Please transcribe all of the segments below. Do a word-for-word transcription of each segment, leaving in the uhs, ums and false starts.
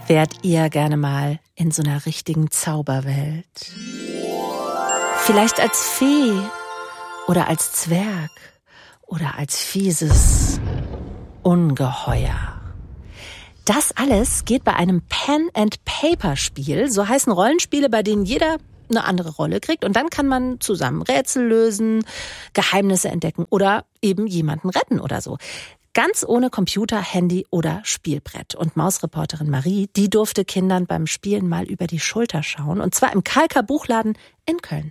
Wärt ihr gerne mal in so einer richtigen Zauberwelt? Vielleicht als Fee oder als Zwerg oder als fieses Ungeheuer. Das alles geht bei einem Pen-and-Paper-Spiel. So heißen Rollenspiele, bei denen jeder eine andere Rolle kriegt. Und dann kann man zusammen Rätsel lösen, Geheimnisse entdecken oder eben jemanden retten oder so. Ganz ohne Computer, Handy oder Spielbrett. Und Mausreporterin Marie, die durfte Kindern beim Spielen mal über die Schulter schauen. Und zwar im Kalker Buchladen in Köln.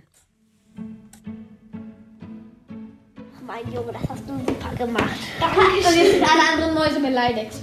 Mein Junge, das hast du super gemacht. Und jetzt sind alle anderen Mäuse beleidigt.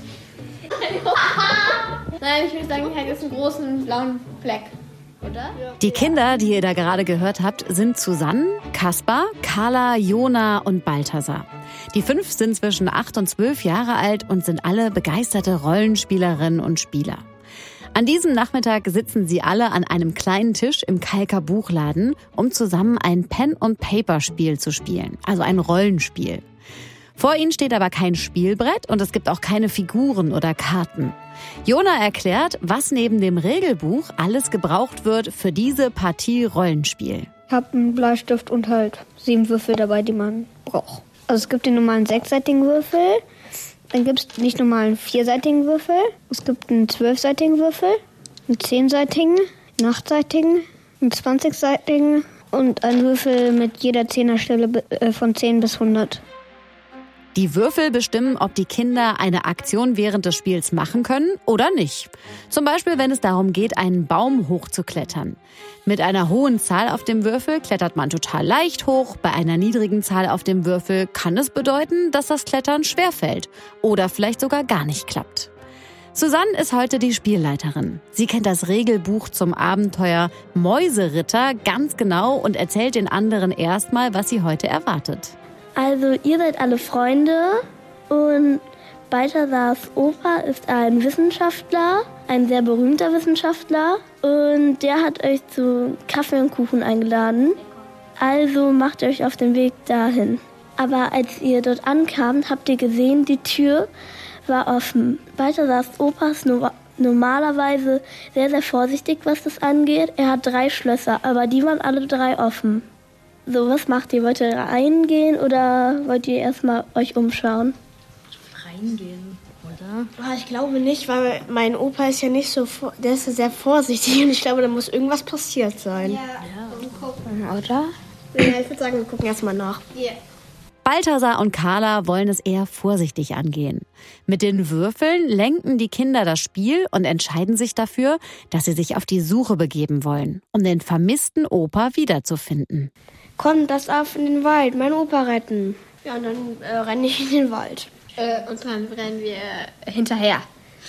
Nein, ich würde sagen, hier ist einen großen blauen Fleck. Oder? Die Kinder, die ihr da gerade gehört habt, sind Susanne, Kaspar, Carla, Jona und Balthasar. Die fünf sind zwischen acht und zwölf Jahre alt und sind alle begeisterte Rollenspielerinnen und Spieler. An diesem Nachmittag sitzen sie alle an einem kleinen Tisch im Kalker Buchladen, um zusammen ein Pen-and-Paper-Spiel zu spielen, also ein Rollenspiel. Vor ihnen steht aber kein Spielbrett und es gibt auch keine Figuren oder Karten. Jona erklärt, was neben dem Regelbuch alles gebraucht wird für diese Partie Rollenspiel. Ich habe einen Bleistift und halt sieben Würfel dabei, die man braucht. Also es gibt den normalen sechsseitigen Würfel, dann gibt es nicht normalen vierseitigen Würfel, es gibt einen zwölfseitigen Würfel, einen zehnseitigen, einen achtseitigen, einen zwanzigseitigen und einen Würfel mit jeder Zehnerstelle von zehn bis hundert. Die Würfel bestimmen, ob die Kinder eine Aktion während des Spiels machen können oder nicht. Zum Beispiel, wenn es darum geht, einen Baum hochzuklettern. Mit einer hohen Zahl auf dem Würfel klettert man total leicht hoch. Bei einer niedrigen Zahl auf dem Würfel kann es bedeuten, dass das Klettern schwerfällt oder vielleicht sogar gar nicht klappt. Susanne ist heute die Spielleiterin. Sie kennt das Regelbuch zum Abenteuer Mäuseritter ganz genau und erzählt den anderen erstmal, was sie heute erwartet. Also ihr seid alle Freunde und Balthasars Opa ist ein Wissenschaftler, ein sehr berühmter Wissenschaftler und der hat euch zu Kaffee und Kuchen eingeladen. Also macht euch auf den Weg dahin. Aber als ihr dort ankamt, habt ihr gesehen, die Tür war offen. Balthasars Opa ist no- normalerweise sehr, sehr vorsichtig, was das angeht. Er hat drei Schlösser, aber die waren alle drei offen. So, was macht ihr? Wollt ihr reingehen oder wollt ihr erstmal euch umschauen? Reingehen, oder? Ich glaube nicht, weil mein Opa ist ja nicht so, der ist ja sehr vorsichtig und ich glaube, da muss irgendwas passiert sein. Ja, ja. Oder? Ja, ich würde sagen, wir gucken erstmal nach. Yeah. Balthasar und Carla wollen es eher vorsichtig angehen. Mit den Würfeln lenken die Kinder das Spiel und entscheiden sich dafür, dass sie sich auf die Suche begeben wollen, um den vermissten Opa wiederzufinden. Komm, das auf in den Wald, meinen Opa retten. Ja, und dann äh, renne ich in den Wald. Äh, und dann rennen wir hinterher.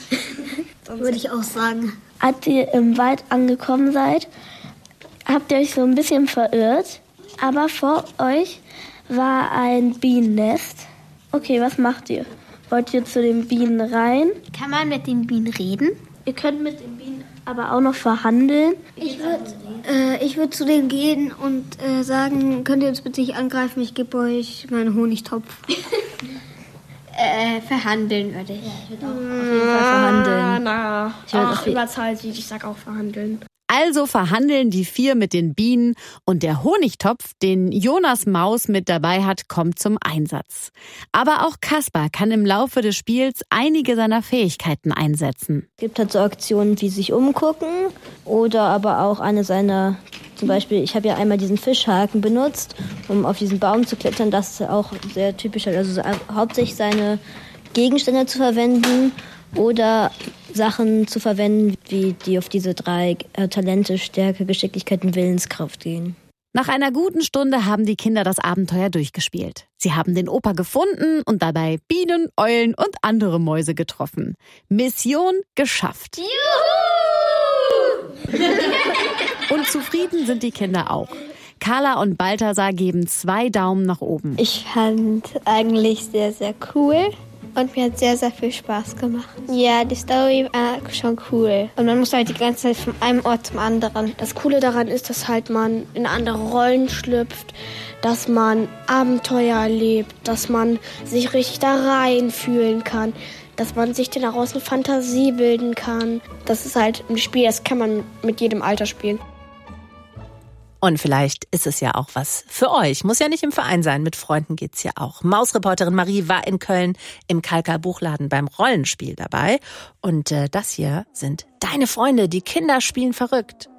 Würde ich auch sagen. Als ihr im Wald angekommen seid, habt ihr euch so ein bisschen verirrt, aber vor euch war ein Bienennest. Okay, was macht ihr? Wollt ihr zu den Bienen rein? Kann man mit den Bienen reden? Ihr könnt mit den Bienen aber auch noch verhandeln. Ich würde äh, ich würd zu denen gehen und äh, sagen, könnt ihr uns bitte nicht angreifen, ich gebe euch meinen Honigtopf. äh, verhandeln würde ich. Ja, ich würde auch auf jeden Fall verhandeln. Na, Ich würde ach, auf- überzahlt sie, ich sag auch verhandeln. Also verhandeln die vier mit den Bienen und der Honigtopf, den Jonas Maus mit dabei hat, kommt zum Einsatz. Aber auch Kaspar kann im Laufe des Spiels einige seiner Fähigkeiten einsetzen. Es gibt halt so Aktionen wie sich umgucken oder aber auch eine seiner, zum Beispiel, ich habe ja einmal diesen Fischhaken benutzt, um auf diesen Baum zu klettern. Das ist auch sehr typisch, also so, hauptsächlich seine Gegenstände zu verwenden oder Sachen zu verwenden, wie die auf diese drei äh, Talente, Stärke, Geschicklichkeit und Willenskraft gehen. Nach einer guten Stunde haben die Kinder das Abenteuer durchgespielt. Sie haben den Opa gefunden und dabei Bienen, Eulen und andere Mäuse getroffen. Mission geschafft. Juhu! Und zufrieden sind die Kinder auch. Carla und Balthasar geben zwei Daumen nach oben. Ich fand eigentlich sehr, sehr cool. Und mir hat sehr, sehr viel Spaß gemacht. Ja, die Story war schon cool. Und man muss halt die ganze Zeit von einem Ort zum anderen. Das Coole daran ist, dass halt man in andere Rollen schlüpft, dass man Abenteuer erlebt, dass man sich richtig da reinfühlen kann. dass man sich daraus eine Fantasie bilden kann. Das ist halt ein Spiel, das kann man mit jedem Alter spielen. Und vielleicht ist es ja auch was für euch. Muss ja nicht im Verein sein, mit Freunden geht's ja auch. Mausreporterin Marie war in Köln im Kalkar Buchladen beim Rollenspiel dabei. Und äh, das hier sind deine Freunde, die Kinder spielen verrückt.